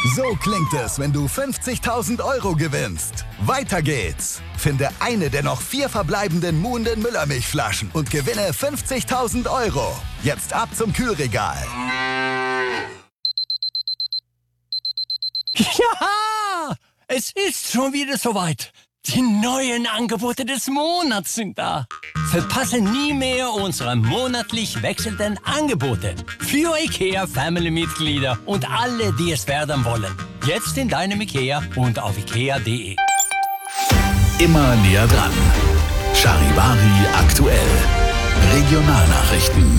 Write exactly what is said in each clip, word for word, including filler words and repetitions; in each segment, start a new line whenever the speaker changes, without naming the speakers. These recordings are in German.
So klingt es, wenn du fünfzigtausend Euro gewinnst. Weiter geht's. Finde eine der noch vier verbleibenden muhenden Müllermilchflaschen und gewinne fünfzigtausend Euro. Jetzt ab zum Kühlregal.
Ja, es ist schon wieder soweit. Die neuen Angebote des Monats sind da. Verpasse nie mehr unsere monatlich wechselnden Angebote. Für IKEA Family-Mitglieder und alle, die es werden wollen. Jetzt in deinem IKEA und auf ikea punkt de.
Immer näher dran. Charivari aktuell. Regionalnachrichten.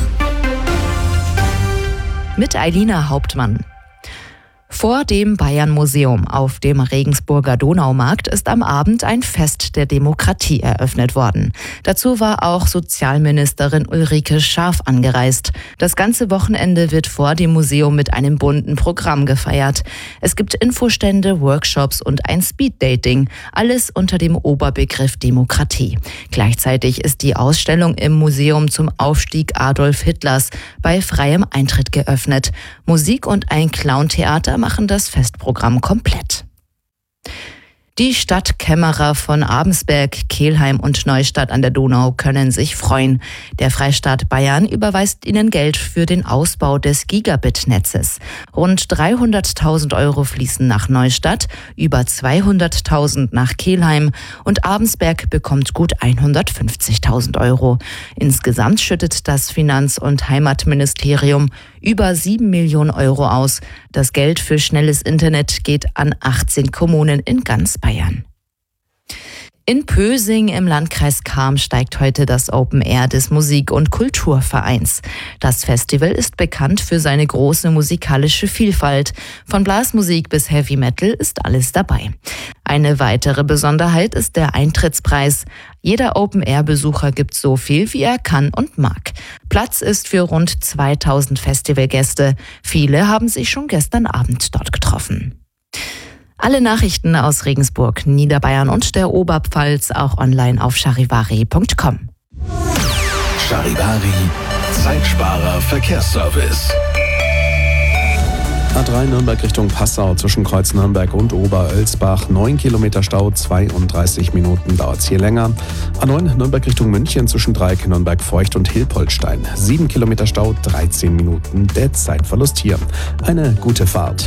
Mit Eilina Hauptmann. Vor dem Bayern-Museum auf dem Regensburger Donaumarkt ist am Abend ein Fest der Demokratie eröffnet worden. Dazu war auch Sozialministerin Ulrike Scharf angereist. Das ganze Wochenende wird vor dem Museum mit einem bunten Programm gefeiert. Es gibt Infostände, Workshops und ein Speeddating. Alles unter dem Oberbegriff Demokratie. Gleichzeitig ist die Ausstellung im Museum zum Aufstieg Adolf Hitlers bei freiem Eintritt geöffnet. Musik und ein Clowntheater machen das Festprogramm komplett. Die Stadtkämmerer von Abensberg, Kelheim und Neustadt an der Donau können sich freuen. Der Freistaat Bayern überweist ihnen Geld für den Ausbau des Gigabit-Netzes. Rund dreihunderttausend Euro fließen nach Neustadt, über zweihunderttausend nach Kelheim und Abensberg bekommt gut hundertfünfzigtausend Euro. Insgesamt schüttet das Finanz- und Heimatministerium über sieben Millionen Euro aus. Das Geld für schnelles Internet geht an achtzehn Kommunen in ganz Bayern. In Pösing im Landkreis Cham steigt heute das Open Air des Musik- und Kulturvereins. Das Festival ist bekannt für seine große musikalische Vielfalt. Von Blasmusik bis Heavy Metal ist alles dabei. Eine weitere Besonderheit ist der Eintrittspreis. Jeder Open-Air-Besucher gibt so viel, wie er kann und mag. Platz ist für rund zweitausend Festivalgäste. Viele haben sich schon gestern Abend dort getroffen. Alle Nachrichten aus Regensburg, Niederbayern und der Oberpfalz auch online auf charivari punkt com.
Charivari, Zeitsparer Verkehrsservice.
A drei Nürnberg Richtung Passau zwischen Kreuz Nürnberg und Oberölsbach. neun Kilometer Stau, zweiunddreißig Minuten dauert es hier länger. A neun Nürnberg Richtung München zwischen Dreieck, Nürnberg Feucht und Hilpoltstein. sieben Kilometer Stau, dreizehn Minuten der Zeitverlust hier. Eine gute Fahrt.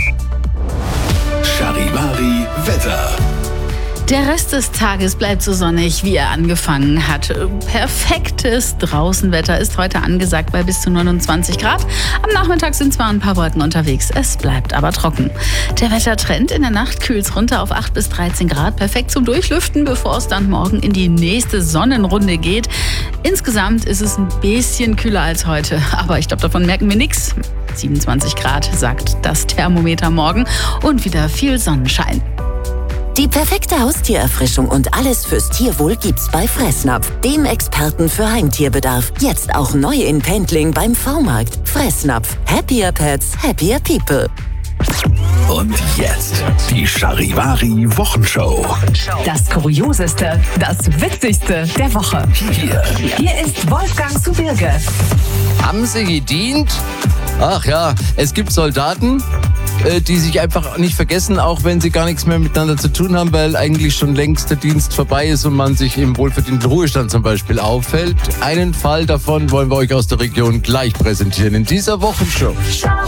Charivari Wetter.
Der Rest des Tages bleibt so sonnig, wie er angefangen hat. Perfektes Draußenwetter ist heute angesagt bei bis zu neunundzwanzig Grad. Am Nachmittag sind zwar ein paar Wolken unterwegs, es bleibt aber trocken. Der Wettertrend: in der Nacht kühlt es runter auf acht bis dreizehn Grad. Perfekt zum Durchlüften, bevor es dann morgen in die nächste Sonnenrunde geht. Insgesamt ist es ein bisschen kühler als heute, aber ich glaube, davon merken wir nichts. siebenundzwanzig Grad sagt das Thermometer morgen und wieder viel Sonnenschein.
Die perfekte Haustiererfrischung und alles fürs Tierwohl gibt's bei Fressnapf, dem Experten für Heimtierbedarf. Jetzt auch neu in Pendling beim V-Markt. Fressnapf. Happier Pets, happier People.
Und jetzt die Charivari Wochenshow.
Das Kurioseste, das Witzigste der Woche.
Hier.
Hier ist Wolfgang zu Birge.
Haben Sie gedient? Ach ja, es gibt Soldaten, die sich einfach nicht vergessen, auch wenn sie gar nichts mehr miteinander zu tun haben, weil eigentlich schon längst der Dienst vorbei ist und man sich im wohlverdienten Ruhestand zum Beispiel aufhält. Einen Fall davon wollen wir euch aus der Region gleich präsentieren in dieser Wochenshow.